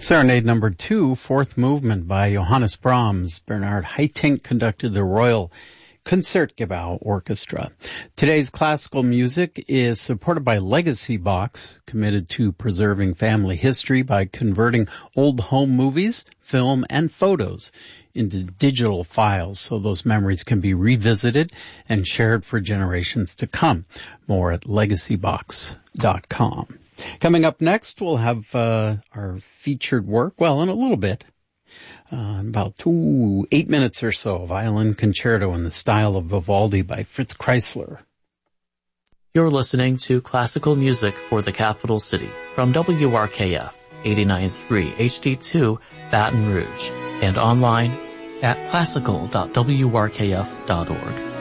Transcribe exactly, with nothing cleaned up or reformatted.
Serenade number two, fourth movement by Johannes Brahms. Bernard Haitink conducted the Royal Concertgebouw Orchestra. Today's classical music is supported by Legacy Box, committed to preserving family history by converting old home movies, film, and photos into digital files so those memories can be revisited and shared for generations to come. More at legacy box dot com. Coming up next, we'll have uh, our featured work, well, in a little bit, uh, about two, eight minutes or so, Violin Concerto in the style of Vivaldi by Fritz Kreisler. You're listening to Classical Music for the Capital City from W R K F eighty-nine point three H D two Baton Rouge and online at classical dot w r k f dot org.